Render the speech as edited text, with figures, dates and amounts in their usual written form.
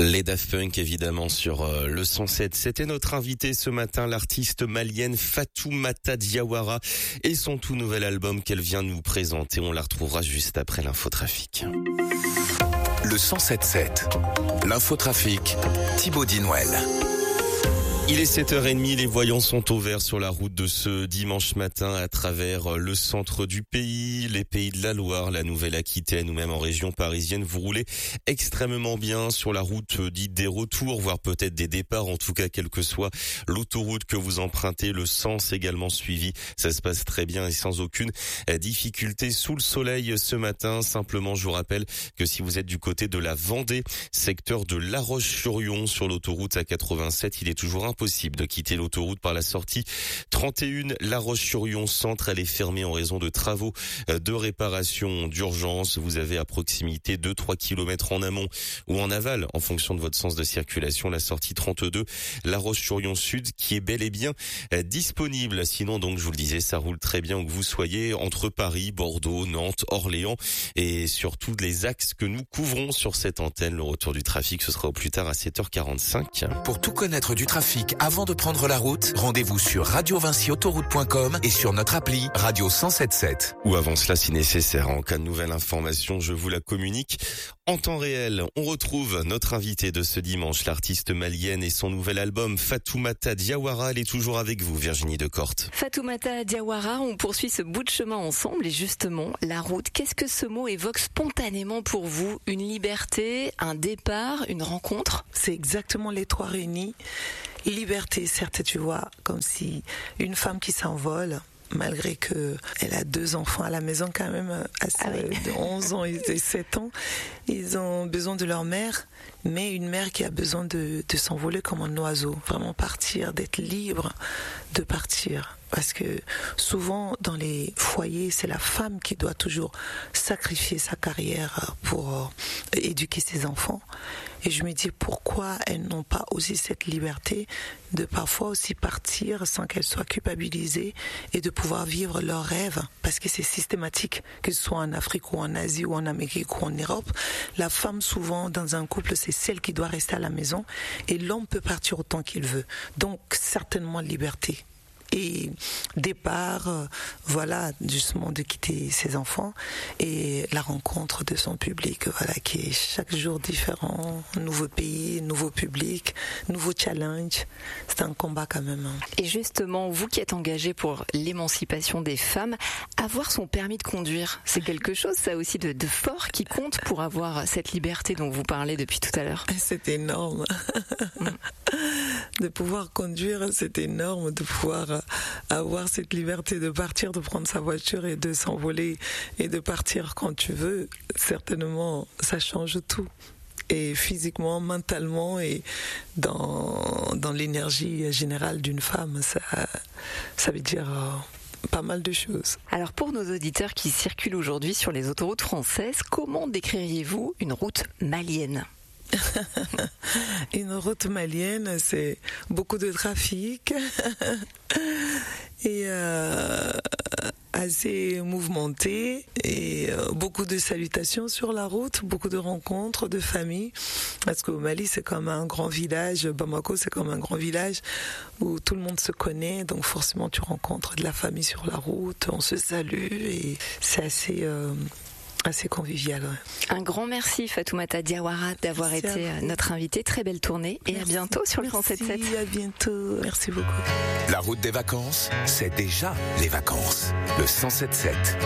Les Daft Punk évidemment sur le 107. C'était notre invité ce matin, l'artiste malienne Fatoumata Diawara et son tout nouvel album qu'elle vient nous présenter. On la retrouvera juste après l'infotrafic. Le 107.7, l'infotrafic, Thibaut Dinouel. Il est 7h30, les voyants sont au vert sur la route de ce dimanche matin à travers le centre du pays, les pays de la Loire, la Nouvelle-Aquitaine ou même en région parisienne. Vous roulez extrêmement bien sur la route dite des retours, voire peut-être des départs. En tout cas, quelle que soit l'autoroute que vous empruntez, le sens également suivi. Ça se passe très bien et sans aucune difficulté sous le soleil ce matin. Simplement, je vous rappelle que si vous êtes du côté de la Vendée, secteur de La Roche-sur-Yon sur l'autoroute A87, il est toujours impossible de quitter l'autoroute par la sortie 31 La Roche-sur-Yon centre. Elle est fermée en raison de travaux de réparation d'urgence. Vous avez à proximité 2-3 km en amont ou en aval en fonction de votre sens de circulation la sortie 32 La Roche-sur-Yon Sud qui est bel et bien disponible. Sinon donc je vous le disais, ça roule très bien où que vous soyez entre Paris, Bordeaux, Nantes, Orléans et sur tous les axes que nous couvrons sur cette antenne. Le retour du trafic ce sera au plus tard à 7h45. Pour tout connaître du trafic avant de prendre la route, rendez-vous sur radiovinciautoroute.com et sur notre appli Radio 107.7. Ou avant cela si nécessaire, en cas de nouvelle information, je vous la communique en temps réel. On retrouve notre invité de ce dimanche, l'artiste malienne et son nouvel album Fatoumata Diawara. Elle est toujours avec vous, Virginie Decorte. Fatoumata Diawara, on poursuit ce bout de chemin ensemble et justement, la route, qu'est-ce que ce mot évoque spontanément pour vous? Une liberté, un départ, une rencontre? C'est exactement les trois réunis. Liberté, certes, tu vois, comme si une femme qui s'envole, malgré que elle a 2 enfants à la maison quand même, de 11 ans et de 7 ans, ils ont besoin de leur mère, mais une mère qui a besoin de s'envoler comme un oiseau, vraiment partir, d'être libre de partir. Parce que souvent dans les foyers, c'est la femme qui doit toujours sacrifier sa carrière pour éduquer ses enfants. Et je me dis pourquoi elles n'ont pas aussi cette liberté de parfois aussi partir sans qu'elles soient culpabilisées et de pouvoir vivre leurs rêves. Parce que c'est systématique, que ce soit en Afrique ou en Asie ou en Amérique ou en Europe. La femme souvent dans un couple, c'est celle qui doit rester à la maison et l'homme peut partir autant qu'il veut. Donc certainement liberté. Et départ, voilà, justement de quitter ses enfants et la rencontre de son public, voilà, qui est chaque jour différent, nouveau pays, nouveau public, nouveau challenge. C'est un combat quand même. Et justement, vous qui êtes engagé pour l'émancipation des femmes, avoir son permis de conduire, c'est quelque chose, ça aussi, de fort qui compte pour avoir cette liberté dont vous parlez depuis tout à l'heure. C'est énorme. De pouvoir conduire, c'est énorme, de pouvoir avoir cette liberté de partir, de prendre sa voiture et de s'envoler et de partir quand tu veux. Certainement, ça change tout. Et physiquement, mentalement et dans l'énergie générale d'une femme, ça veut dire pas mal de choses. Alors pour nos auditeurs qui circulent aujourd'hui sur les autoroutes françaises, comment décririez-vous une route malienne ? Une route malienne, c'est beaucoup de trafic et assez mouvementé et beaucoup de salutations sur la route, beaucoup de rencontres de familles. Parce qu'au Mali, c'est comme un grand village, Bamako, c'est comme un grand village où tout le monde se connaît, donc forcément tu rencontres de la famille sur la route, on se salue et c'est assez convivial. Ouais. Un grand merci Fatoumata Diawara d'avoir été notre invitée. Très belle tournée et à bientôt sur le 107.7. Merci, à bientôt. Merci beaucoup. La route des vacances, c'est déjà les vacances. Le 107.7.